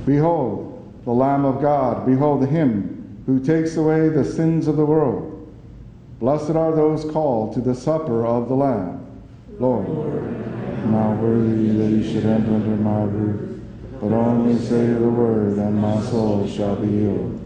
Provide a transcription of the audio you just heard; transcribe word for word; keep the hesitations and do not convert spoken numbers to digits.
Behold, the Lamb of God. Behold him who takes away the sins of the world. Blessed are those called to the supper of the Lamb. Lord, I'm not worthy that you should enter under my roof, but only say the word, and my soul shall be healed.